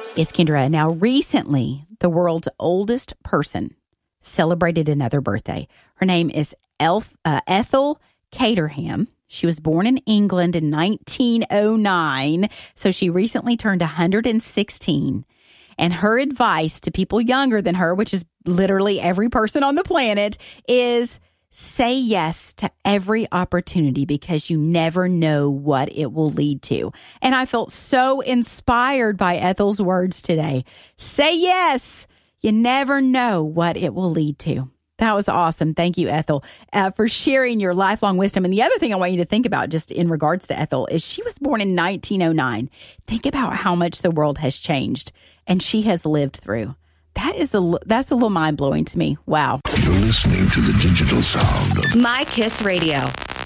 It's Kendra. Now, recently, the world's oldest person celebrated another birthday. Her name is Ethel Caterham. She was born in England in 1909, so she recently turned 116. And her advice to people younger than her, which is literally every person on the planet, is say yes to every opportunity because you never know what it will lead to. And I felt so inspired by Ethel's words today. Say yes. You never know what it will lead to. That was awesome. Thank you, Ethel, for sharing your lifelong wisdom. And the other thing I want you to think about just in regards to Ethel is she was born in 1909. Think about how much the world has changed and she has lived through. That's a little mind-blowing to me. Wow. You're listening to the digital sound of My Kiss Radio.